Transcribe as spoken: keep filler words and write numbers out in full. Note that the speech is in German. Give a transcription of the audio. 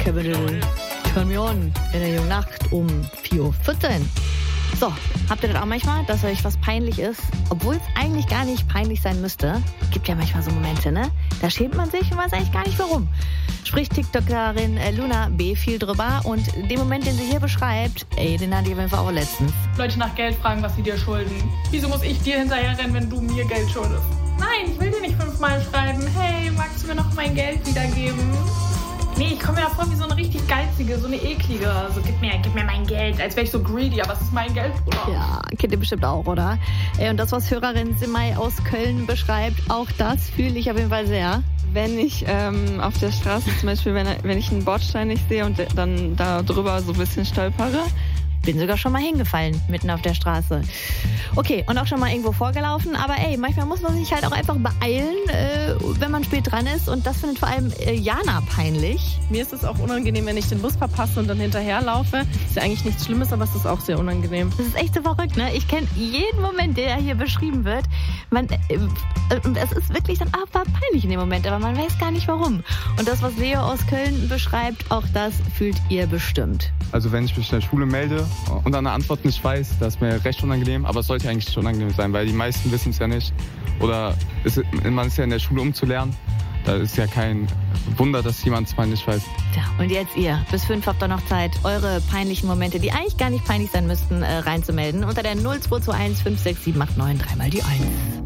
Capital Turn Me On in der jungen Nacht um vier Uhr vierzehn. So, habt ihr das auch manchmal, dass euch was peinlich ist, obwohl es eigentlich gar nicht peinlich sein müsste? Gibt ja manchmal so Momente, ne? Da schämt man sich und weiß eigentlich gar nicht warum. Spricht TikTokerin Luna B. viel drüber und den Moment, den sie hier beschreibt, ey, den hatte ich auf jeden Fall auch letztens. Leute nach Geld fragen, was sie dir schulden. Wieso muss ich dir hinterherrennen, wenn du mir Geld schuldest? Nein, ich will dir nicht fünfmal schreiben, hey, magst du mir noch mein Geld wiedergeben? Nee, ich komme mir da vor wie so eine richtig geizige, so eine eklige. So, gib mir, gib mir mein Geld, als wäre ich so greedy, aber es ist mein Geld, Bruder. Ja, kennt ihr bestimmt auch, oder? Ey, und das, was Hörerin Simay aus Köln beschreibt, auch das fühle ich auf jeden Fall sehr. Wenn ich ähm, auf der Straße zum Beispiel, wenn, wenn ich einen Bordstein nicht sehe und dann da drüber so ein bisschen stolpere. Bin sogar schon mal hingefallen, mitten auf der Straße. Okay, und auch schon mal irgendwo vorgelaufen. Aber ey, manchmal muss man sich halt auch einfach beeilen, äh, wenn man spät dran ist. Und das findet vor allem äh, Jana peinlich. Mir ist es auch unangenehm, wenn ich den Bus verpasse und dann hinterherlaufe. Ist ja eigentlich nichts Schlimmes, aber es ist auch sehr unangenehm. Das ist echt so verrückt, ne? Ich kenne jeden Moment, der hier beschrieben wird. Man, äh, äh, es ist wirklich dann aber peinlich in dem Moment, aber man weiß gar nicht warum. Und das, was Leo aus Köln beschreibt, auch das fühlt ihr bestimmt. Also wenn ich mich in der Schule melde und eine Antwort nicht weiß, das ist mir recht unangenehm, aber es sollte eigentlich nicht unangenehm sein, weil die meisten wissen es ja nicht. Oder ist, man ist ja in der Schule, um zu lernen. Da ist ja kein Wunder, dass jemand es mal nicht weiß. Tja, und jetzt ihr. Bis fünf habt ihr noch Zeit, eure peinlichen Momente, die eigentlich gar nicht peinlich sein müssten, äh, reinzumelden. Unter der null zwei zwei eins fünf sechs sieben acht neun dreimal die eins.